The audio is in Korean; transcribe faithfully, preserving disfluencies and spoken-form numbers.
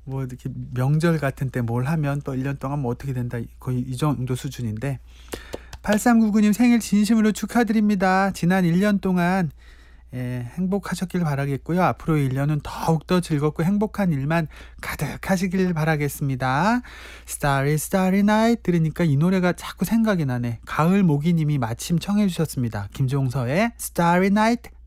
뭐 이렇게 명절 같은 때 뭘 하면 또 일 년 동안 뭐 어떻게 된다 거의 이 정도 수준인데 팔삼구구 님 생일 진심으로 축하드립니다. 지난 일 년 동안 예, 행복하셨길 바라겠고요. 앞으로 일 년은 더욱더 즐겁고 행복한 일만 가득하시길 바라겠습니다. Starry Starry Night 들으니까 이 노래가 자꾸 생각이 나네. 가을 모기님이 마침 청해 주셨습니다. 김종서의 Starry Night